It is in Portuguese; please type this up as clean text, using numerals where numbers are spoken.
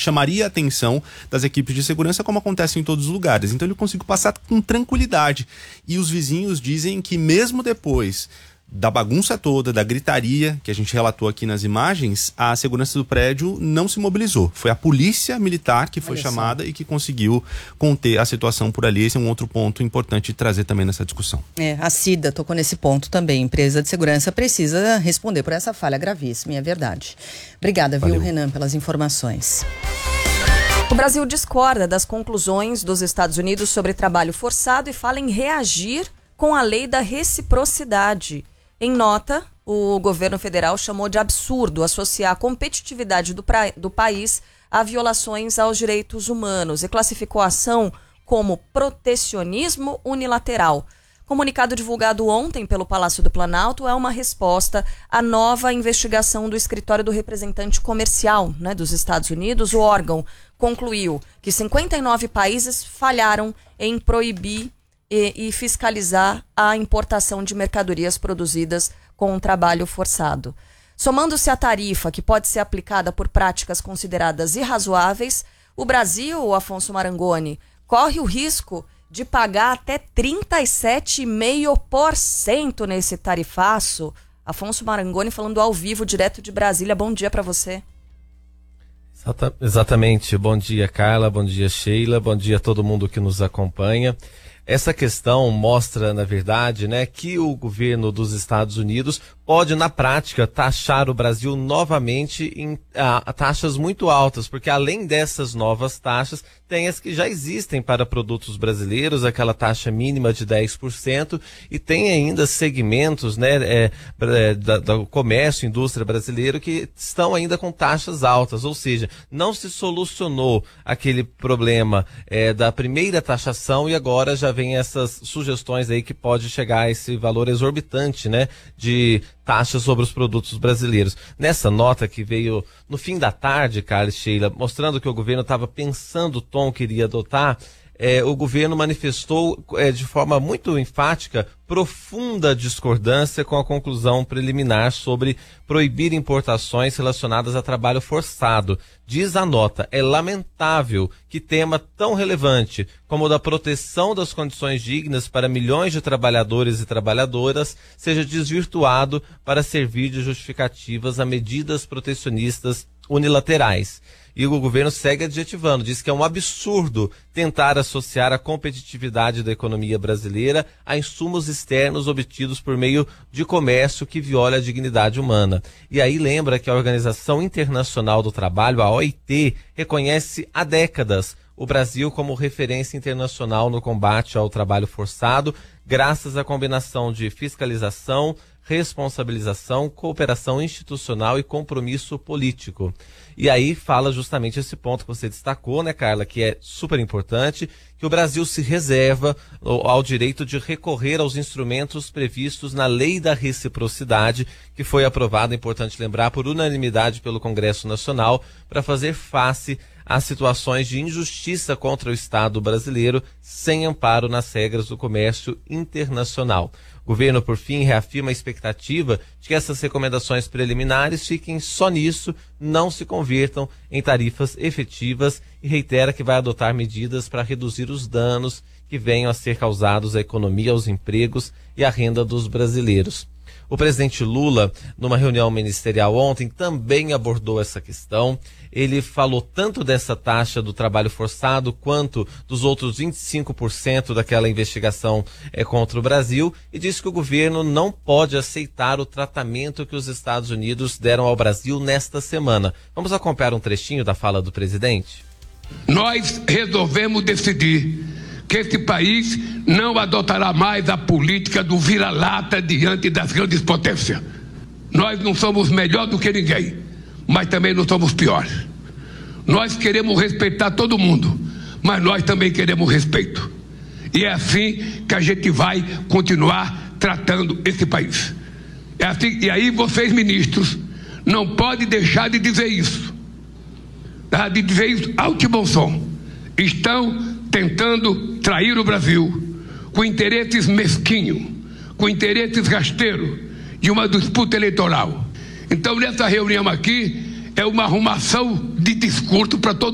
chamaria a atenção das equipes de segurança, como acontece em todos os lugares. Então ele conseguiu passar com tranquilidade. E os vizinhos dizem que mesmo depois da bagunça toda, da gritaria que a gente relatou aqui nas imagens, a segurança do prédio não se mobilizou. Foi a polícia militar que foi chamada e que conseguiu conter a situação por ali. Esse é um outro ponto importante de trazer também nessa discussão. A CIDA tocou nesse ponto também. A empresa de segurança precisa responder por essa falha gravíssima, é verdade. Obrigada, viu, Renan, pelas informações. O Brasil discorda das conclusões dos Estados Unidos sobre trabalho forçado e fala em reagir com a lei da reciprocidade. Em nota, o governo federal chamou de absurdo associar a competitividade do país a violações aos direitos humanos e classificou a ação como protecionismo unilateral. Comunicado divulgado ontem pelo Palácio do Planalto é uma resposta à nova investigação do Escritório do Representante Comercial, dos Estados Unidos. O órgão concluiu que 59 países falharam em proibir e fiscalizar a importação de mercadorias produzidas com trabalho forçado. Somando-se à tarifa que pode ser aplicada por práticas consideradas irrazoáveis, o Brasil, Afonso Marangoni, corre o risco de pagar até 37,5% nesse tarifaço. Afonso Marangoni falando ao vivo, direto de Brasília. Bom dia para você. Exatamente. Bom dia, Carla. Bom dia, Sheila. Bom dia a todo mundo que nos acompanha. Essa questão mostra, na verdade, que o governo dos Estados Unidos pode, na prática, taxar o Brasil novamente em taxas muito altas, porque além dessas novas taxas, tem as que já existem para produtos brasileiros, aquela taxa mínima de 10%, e tem ainda segmentos do comércio, indústria brasileiro, que estão ainda com taxas altas, ou seja, não se solucionou aquele problema da primeira taxação e agora já vem essas sugestões aí que pode chegar a esse valor exorbitante, de taxas sobre os produtos brasileiros. Nessa nota que veio no fim da tarde, Carla e Sheila, mostrando que o governo estava pensando o tom que iria adotar, o governo manifestou de forma muito enfática profunda discordância com a conclusão preliminar sobre proibir importações relacionadas a trabalho forçado. Diz a nota, é lamentável que tema tão relevante como o da proteção das condições dignas para milhões de trabalhadores e trabalhadoras seja desvirtuado para servir de justificativas a medidas protecionistas unilaterais. E o governo segue adjetivando, diz que é um absurdo tentar associar a competitividade da economia brasileira a insumos externos obtidos por meio de comércio que viola a dignidade humana. E aí lembra que a Organização Internacional do Trabalho, a OIT, reconhece há décadas o Brasil como referência internacional no combate ao trabalho forçado, graças à combinação de fiscalização, responsabilização, cooperação institucional e compromisso político. E aí fala justamente esse ponto que você destacou, Carla, que é super importante, que o Brasil se reserva ao direito de recorrer aos instrumentos previstos na Lei da Reciprocidade, que foi aprovada, é importante lembrar, por unanimidade pelo Congresso Nacional, para fazer face às situações de injustiça contra o Estado brasileiro, sem amparo nas regras do comércio internacional. O governo, por fim, reafirma a expectativa de que essas recomendações preliminares fiquem só nisso, não se convertam em tarifas efetivas e reitera que vai adotar medidas para reduzir os danos que venham a ser causados à economia, aos empregos e à renda dos brasileiros. O presidente Lula, numa reunião ministerial ontem, também abordou essa questão. Ele falou tanto dessa taxa do trabalho forçado quanto dos outros 25% daquela investigação contra o Brasil e disse que o governo não pode aceitar o tratamento que os Estados Unidos deram ao Brasil nesta semana. Vamos acompanhar um trechinho da fala do presidente? Nós resolvemos decidir que esse país não adotará mais a política do vira-lata diante das grandes potências. Nós não somos melhor do que ninguém, mas também não somos piores. Nós queremos respeitar todo mundo, mas nós também queremos respeito. E é assim que a gente vai continuar tratando esse país. É assim, e aí vocês, ministros, não podem deixar de dizer isso. De dizer isso alto e bom som. Estão tentando trair o Brasil com interesses mesquinhos, com interesses rasteiros de uma disputa eleitoral. Então, nessa reunião aqui, é uma arrumação de discurso para todo